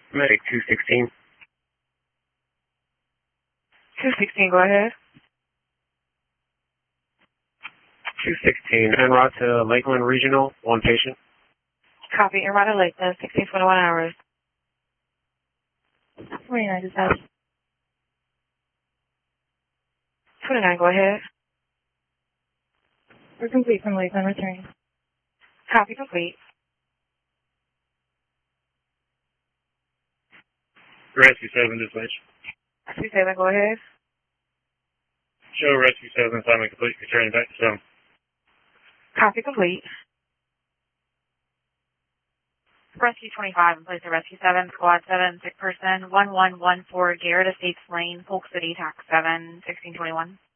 Medic 216. 216, go ahead. 216, en route to Lakeland Regional, one patient. Copy, en route to Lakeland, 1621 hours. 29, dispatch. 29, go ahead. We're complete from Lakeland, returning. Copy, complete. Rescue 7 dispatch. Rescue 7, go ahead. Show Rescue 7 assignment complete, returning back to 7. Copy, complete. Rescue 25 in place of Rescue 7, Squad 7, sick person, 1114 Garrett Estates Lane, Polk City, Tax 7, 1621.